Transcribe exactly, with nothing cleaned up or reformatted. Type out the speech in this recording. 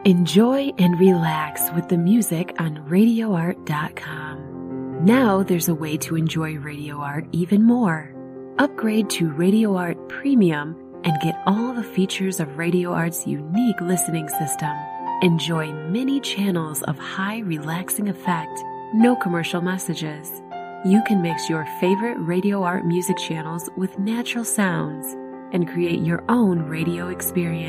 Enjoy and relax with the music on radio art dot com. Now there's a way to enjoy Radio Art even more. Upgrade to Radio Art Premium and get all the features of Radio Art's unique listening system. Enjoy many channels of high relaxing effect, no commercial messages. You can mix your favorite Radio Art music channels with natural sounds and create your own radio experience.